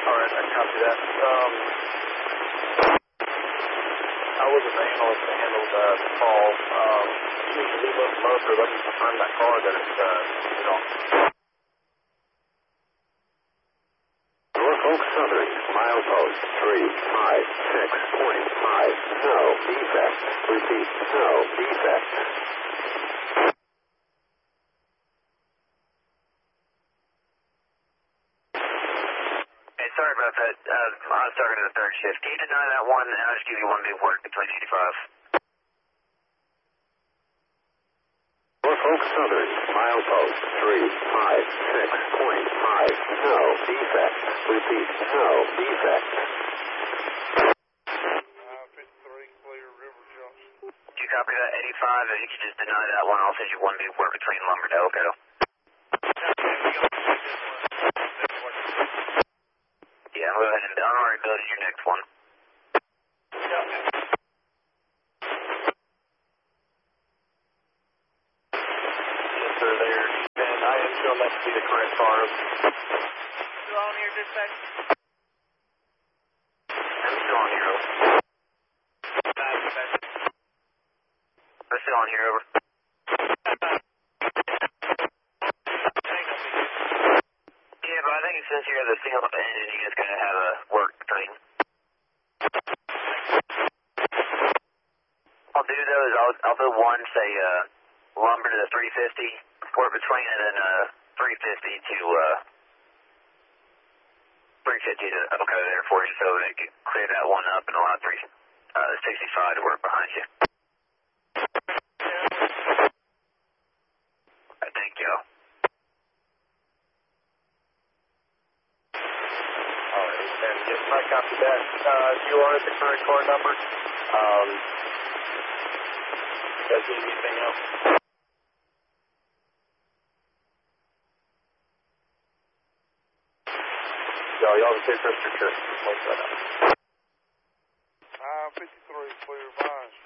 Alright, I copy that. I was the analyst that handled the call. You need to leave up most or let me confirm that car that it's, Norfolk Southern, milepost 356.5. No defect. Repeat, no defect. Hey, sorry about that. I was talking to the third shift. Can you deny that one, and I'll just give you one day work between 85. Norfolk Southern, milepost 356.5. No defect. Repeat, no defect. 53, clear, River Junction. Do you copy that 85? If you could just deny that one, I'll send you one day work between Lumber and Elko. Yeah, I'm going ahead and I'll already build your next one. Yes, sir, there. And I am showing that to be the correct car. Still on here, dispatch? I'm still on here, over. I'm still on here, over. Yeah, but I think since you have the single engine, you're just going to have a work between. I'll do those. I'll do one, say, Lumber to the 350, work between, and then 350 to 350 to Elko there for you, so they can clear that one up and allow 65 to work behind you. Thank you. Alright, and yes, I copy that. You are at the current car number. Does he need anything else? Y'all have a safe rest of your trip. 53, clear, advise.